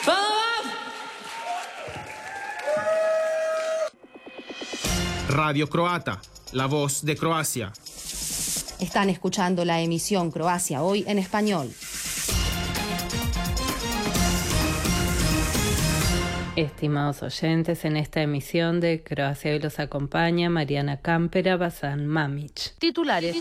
Radio Croata, la voz de Croacia. Están escuchando la emisión Croacia Hoy en español. Estimados oyentes, en esta emisión de Croacia Hoy los acompaña Mariana Campera, Bazán Mamić. Titulares.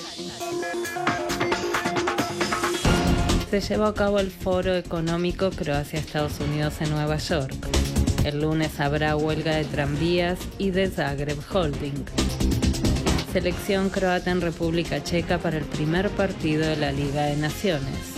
Se llevó a cabo el Foro Económico Croacia-Estados Unidos en Nueva York. El lunes habrá huelga de tranvías y de Zagreb Holding. Selección croata en República Checa para el primer partido de la Liga de Naciones.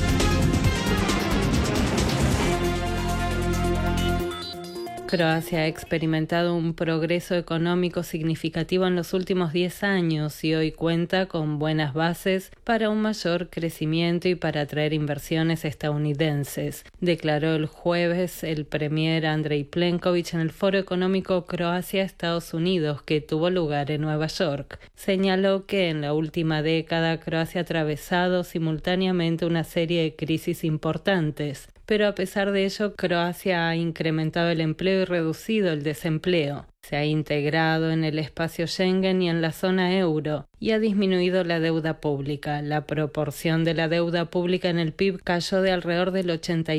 Croacia ha experimentado un progreso económico significativo en los últimos 10 años y hoy cuenta con buenas bases para un mayor crecimiento y para atraer inversiones estadounidenses, declaró el jueves el premier Andrej Plenković en el Foro Económico Croacia-Estados Unidos que tuvo lugar en Nueva York. Señaló que en la última década Croacia ha atravesado simultáneamente una serie de crisis importantes, pero a pesar de ello, Croacia ha incrementado el empleo y reducido el desempleo. Se ha integrado en el espacio Schengen y en la zona euro y ha disminuido la deuda pública. La proporción de la deuda pública en el PIB cayó de alrededor del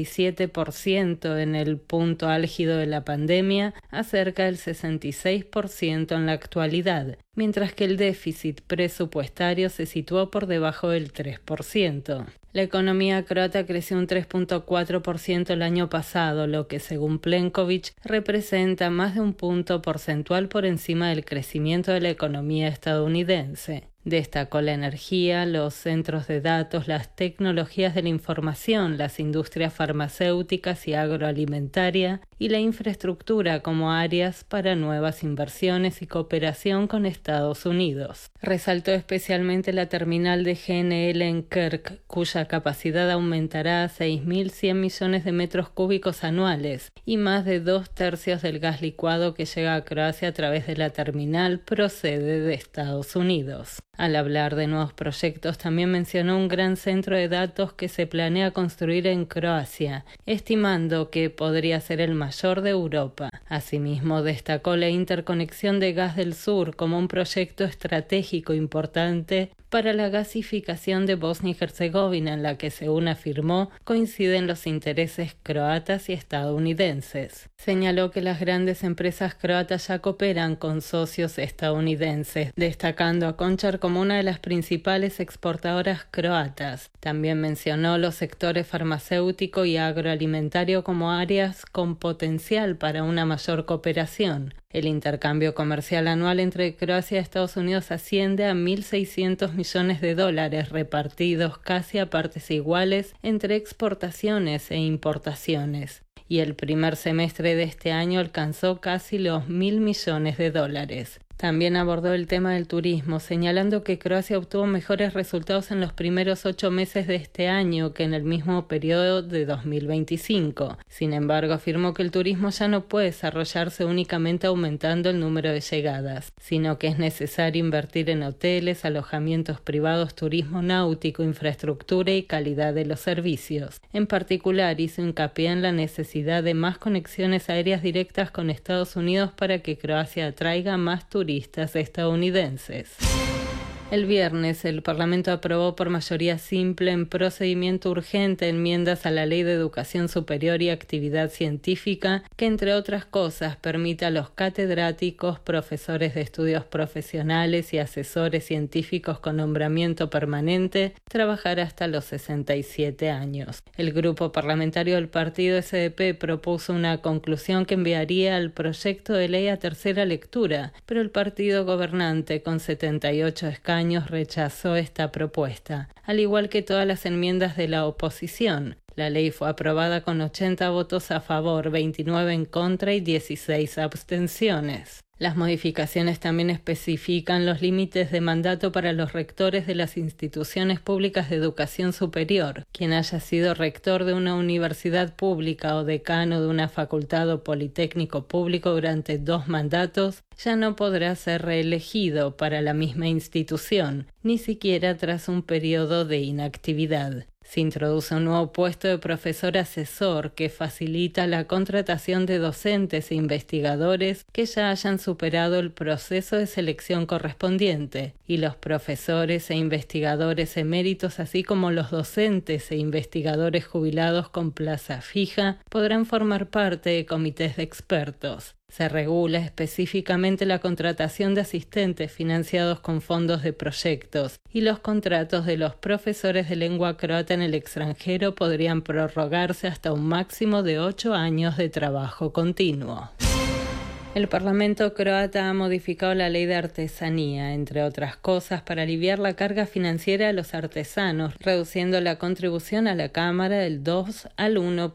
87% en el punto álgido de la pandemia a cerca del 66% en la actualidad, mientras que el déficit presupuestario se situó por debajo del 3%. La economía croata creció un 3.4% el año pasado, lo que según Plenković representa más de un punto porcentual por encima del crecimiento de la economía estadounidense. Destacó la energía, los centros de datos, las tecnologías de la información, las industrias farmacéuticas y agroalimentaria y la infraestructura como áreas para nuevas inversiones y cooperación con Estados Unidos. Resaltó especialmente la terminal de GNL en Krk, cuya capacidad aumentará a 6.100 millones de metros cúbicos anuales y más de 2/3 del gas licuado que llega a Croacia a través de la terminal procede de Estados Unidos. Al hablar de nuevos proyectos, también mencionó un gran centro de datos que se planea construir en Croacia, estimando que podría ser el mayor de Europa. Asimismo, destacó la interconexión de gas del sur como un proyecto estratégico importante para la gasificación de Bosnia y Herzegovina, en la que, según afirmó, coinciden los intereses croatas y estadounidenses. Señaló que las grandes empresas croatas ya cooperan con socios estadounidenses, destacando a Končar como una de las principales exportadoras croatas. También mencionó los sectores farmacéutico y agroalimentario como áreas con potencial para una mayor cooperación. El intercambio comercial anual entre Croacia y Estados Unidos asciende a $1.600 millones repartidos casi a partes iguales entre exportaciones e importaciones. Y el primer semestre de este año alcanzó casi los $1.000 millones. También abordó el tema del turismo, señalando que Croacia obtuvo mejores resultados en los primeros 8 meses de este año que en el mismo periodo de 2025. Sin embargo, afirmó que el turismo ya no puede desarrollarse únicamente aumentando el número de llegadas, sino que es necesario invertir en hoteles, alojamientos privados, turismo náutico, infraestructura y calidad de los servicios. En particular, hizo hincapié en la necesidad de más conexiones aéreas directas con Estados Unidos para que Croacia atraiga más turistas estadounidenses. El viernes, el Parlamento aprobó por mayoría simple en procedimiento urgente enmiendas a la Ley de Educación Superior y Actividad Científica que, entre otras cosas, permite a los catedráticos, profesores de estudios profesionales y asesores científicos con nombramiento permanente trabajar hasta los 67 años. El grupo parlamentario del partido SDP propuso una conclusión que enviaría el proyecto de ley a tercera lectura, pero el partido gobernante, con 78 escaños, rechazó esta propuesta, al igual que todas las enmiendas de la oposición. La ley fue aprobada con 80 votos a favor, 29 en contra y 16 abstenciones. Las modificaciones también especifican los límites de mandato para los rectores de las instituciones públicas de educación superior. Quien haya sido rector de una universidad pública o decano de una facultad o politécnico público durante 2 mandatos ya no podrá ser reelegido para la misma institución, ni siquiera tras un periodo de inactividad. Se introduce un nuevo puesto de profesor asesor que facilita la contratación de docentes e investigadores que ya hayan superado el proceso de selección correspondiente, y los profesores e investigadores eméritos, así como los docentes e investigadores jubilados con plaza fija, podrán formar parte de comités de expertos. Se regula específicamente la contratación de asistentes financiados con fondos de proyectos, y los contratos de los profesores de lengua croata en el extranjero podrían prorrogarse hasta un máximo de 8 años de trabajo continuo. El Parlamento croata ha modificado la ley de artesanía, entre otras cosas, para aliviar la carga financiera a los artesanos, reduciendo la contribución a la Cámara del 2 al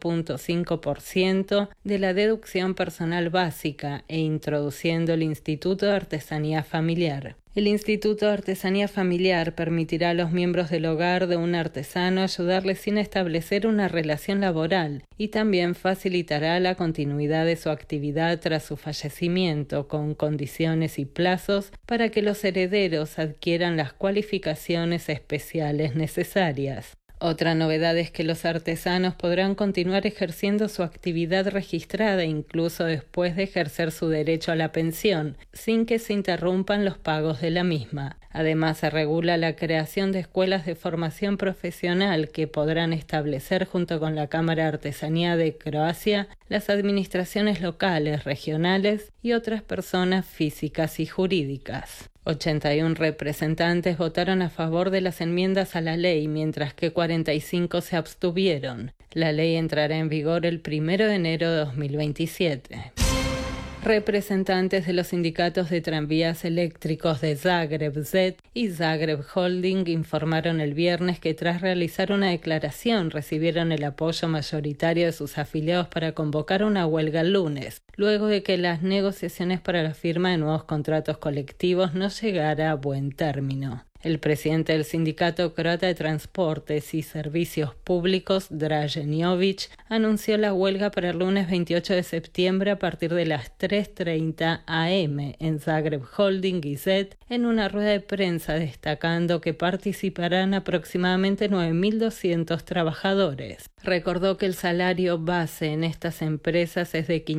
1.5% de la deducción personal básica e introduciendo el Instituto de Artesanía Familiar. El Instituto de Artesanía Familiar permitirá a los miembros del hogar de un artesano ayudarle sin establecer una relación laboral y también facilitará la continuidad de su actividad tras su fallecimiento, con condiciones y plazos para que los herederos adquieran las cualificaciones especiales necesarias. Otra novedad es que los artesanos podrán continuar ejerciendo su actividad registrada incluso después de ejercer su derecho a la pensión, sin que se interrumpan los pagos de la misma. Además, se regula la creación de escuelas de formación profesional que podrán establecer junto con la Cámara de Artesanía de Croacia, las administraciones locales, regionales y otras personas físicas y jurídicas. 81 representantes votaron a favor de las enmiendas a la ley, mientras que 45 se abstuvieron. La ley entrará en vigor el 1 de enero de 2027. Representantes de los sindicatos de tranvías eléctricos de Zagreb ZET y Zagreb Holding informaron el viernes que tras realizar una declaración recibieron el apoyo mayoritario de sus afiliados para convocar una huelga el lunes, luego de que las negociaciones para la firma de nuevos contratos colectivos no llegara a buen término. El presidente del Sindicato Croata de Transportes y Servicios Públicos, Dražen Jović, anunció la huelga para el lunes 28 de septiembre a partir de las 3:30 am en Zagreb Holding y ZET, en una rueda de prensa destacando que participarán aproximadamente 9.200 trabajadores. Recordó que el salario base en estas empresas es de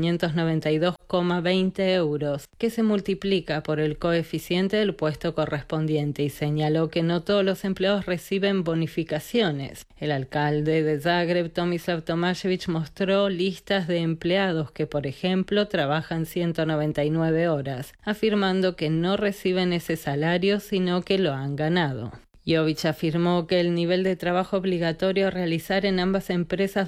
592,20 euros, que se multiplica por el coeficiente del puesto correspondiente, y señaló que no todos los empleados reciben bonificaciones. El alcalde de Zagreb, Tomislav Tomašević, mostró listas de empleados que, por ejemplo, trabajan 199 horas, afirmando que no reciben ese salario, sino que lo han ganado. Jović afirmó que el nivel de trabajo obligatorio a realizar en ambas empresas